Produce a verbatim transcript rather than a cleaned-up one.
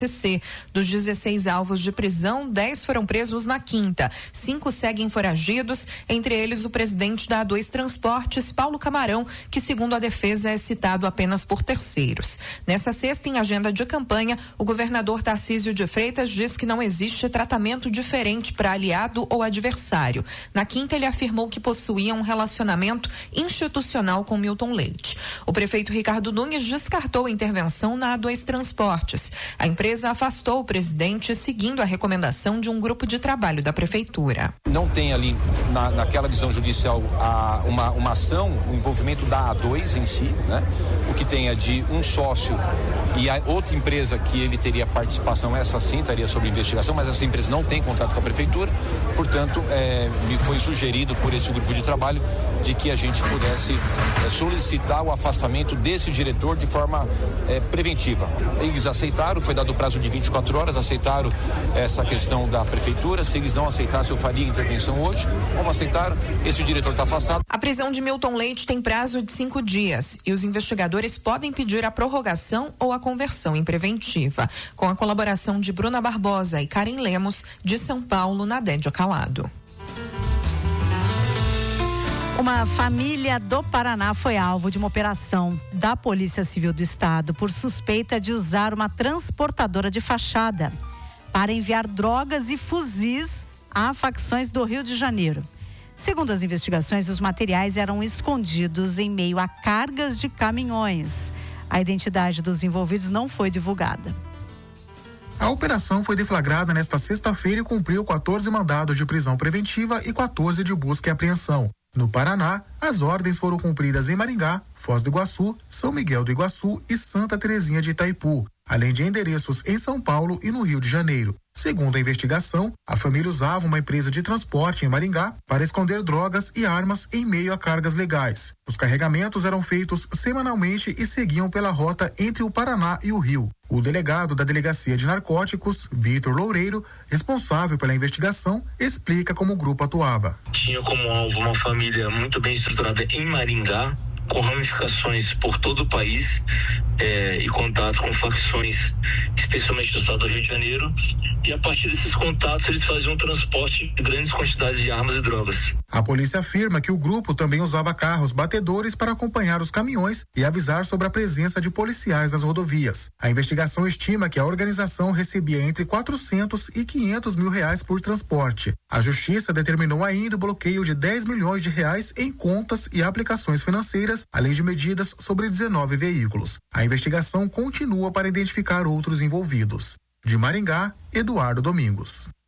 Dos dezesseis alvos de prisão, dez foram presos na quinta. Cinco seguem foragidos, entre eles o presidente da A dois Transportes, Paulo Camarão, que segundo a defesa é citado apenas por terceiros. Nessa sexta, em agenda de campanha, o governador Tarcísio de Freitas diz que não existe tratamento diferente para aliado ou adversário. Na quinta, ele afirmou que possuía um relacionamento institucional com Milton Leite. O prefeito Ricardo Nunes descartou a intervenção na A dois Transportes. A empresa afastou o presidente seguindo a recomendação de um grupo de trabalho da prefeitura. Não tem ali na, naquela visão judicial a, uma, uma ação, o envolvimento da A dois em si, né? O que tem é de um sócio e a outra empresa que ele teria participação, essa sim estaria sob investigação, mas essa empresa não tem contrato com a prefeitura, portanto, é, me foi sugerido por esse grupo de trabalho de que a gente pudesse é, solicitar o afastamento desse diretor de forma é, preventiva. Eles aceitaram, foi dado prazo de vinte e quatro horas, aceitaram essa questão da prefeitura. Se eles não aceitassem, eu faria intervenção hoje. Como aceitaram, esse diretor está afastado. A prisão de Milton Leite tem prazo de cinco dias e os investigadores podem pedir a prorrogação ou a conversão em preventiva. Com a colaboração de Bruna Barbosa e Karen Lemos, de São Paulo, Nadédia Calado. Uma família do Paraná foi alvo de uma operação da Polícia Civil do Estado por suspeita de usar uma transportadora de fachada para enviar drogas e fuzis a facções do Rio de Janeiro. Segundo as investigações, os materiais eram escondidos em meio a cargas de caminhões. A identidade dos envolvidos não foi divulgada. A operação foi deflagrada nesta sexta-feira e cumpriu quatorze mandados de prisão preventiva e quatorze de busca e apreensão. No Paraná, as ordens foram cumpridas em Maringá, Foz do Iguaçu, São Miguel do Iguaçu e Santa Terezinha de Itaipu, além de endereços em São Paulo e no Rio de Janeiro. Segundo a investigação, a família usava uma empresa de transporte em Maringá para esconder drogas e armas em meio a cargas legais. Os carregamentos eram feitos semanalmente e seguiam pela rota entre o Paraná e o Rio. O delegado da Delegacia de Narcóticos, Vitor Loureiro, responsável pela investigação, explica como o grupo atuava. Tinha como alvo uma família muito bem estruturada em Maringá, com ramificações por todo o país é, e contatos com facções, especialmente do estado do Rio de Janeiro, e a partir desses contatos eles faziam um transporte de grandes quantidades de armas e drogas. A polícia afirma que o grupo também usava carros batedores para acompanhar os caminhões e avisar sobre a presença de policiais nas rodovias. A investigação estima que a organização recebia entre quatrocentos e quinhentos mil reais por transporte. A justiça determinou ainda o bloqueio de dez milhões de reais em contas e aplicações financeiras, além de medidas sobre dezenove veículos. A investigação continua para identificar outros envolvidos. De Maringá, Eduardo Domingos.